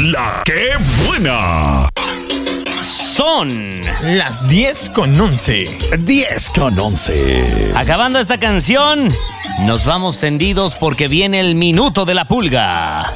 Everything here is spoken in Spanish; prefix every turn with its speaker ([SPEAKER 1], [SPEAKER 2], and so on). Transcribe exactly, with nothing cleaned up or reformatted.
[SPEAKER 1] La que buena.
[SPEAKER 2] Son
[SPEAKER 3] las diez con once.
[SPEAKER 1] diez con once.
[SPEAKER 2] Acabando esta canción, nos vamos tendidos porque viene el minuto de la pulga.